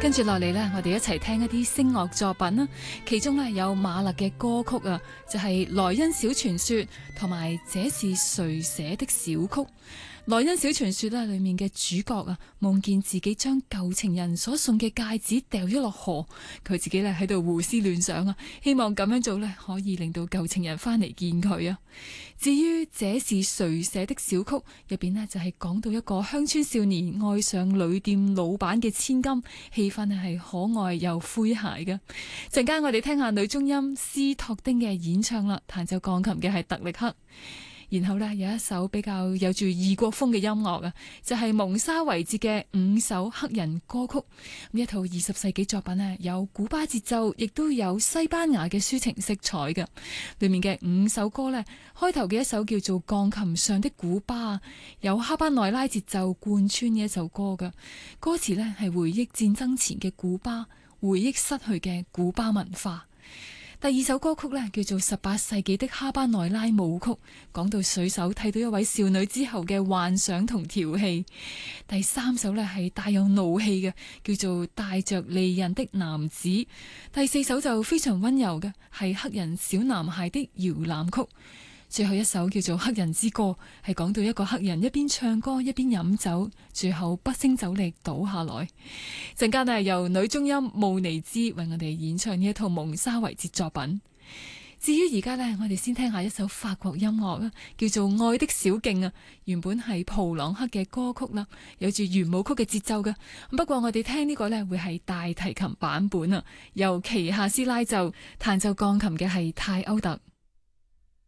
跟住落嚟呢，我哋一齊聽一啲聲樂作品啦。其中呢，有馬勒嘅歌曲啊，就係萊茵小傳說同埋這是誰寫的小曲。萊茵小傳說咧，裏面嘅主角啊，夢見自己將舊情人所送嘅戒指掉咗落河，佢自己咧喺度胡思亂想啊，希望咁樣做咧可以令到舊情人翻嚟見佢啊。至於這是誰寫的小曲入邊呢，就係講到一個鄉村少年愛上旅店老闆嘅千金，氣氛係可愛又詼諧嘅。陣間我哋聽下女中音斯托丁嘅演唱啦，彈奏鋼琴嘅係特力克。然後呢，有一首比較有住異國風嘅音樂啊，就係蒙沙維節嘅5首黑人歌曲。咁一套20世紀作品呢，有古巴節奏，亦都有西班牙嘅抒情色彩嘅。裏面嘅5首歌呢，開頭嘅一首叫做《鋼琴上的古巴》，有哈巴內拉節奏貫穿嘅一首歌嘅。歌詞呢係回憶戰爭前嘅古巴，回憶失去嘅古巴文化。第2首歌曲呢，叫做18世紀的哈巴內拉舞曲，講到水手睇到一位少女之後嘅幻想同調戲。第3首呢，係帶有怒氣嘅，叫做帶着利刃的男子。第4首就非常溫柔嘅，係黑人小男孩的搖籃曲。最後一首叫做《黑人之歌》，係講到一個黑人一邊唱歌一邊飲酒，最後不勝酒力倒下來。陣間呢，由女中音慕尼茲為我哋演唱呢一套蒙沙維節作品。至於而家呢，我哋先聽下一首法國音樂啦，叫做《愛的小徑》啊。原本係普朗克嘅歌曲啦，有住圓舞曲嘅節奏嘅。不過我哋聽呢個呢，會係大提琴版本啊，由奇夏斯拉奏，彈奏鋼琴嘅係泰歐特。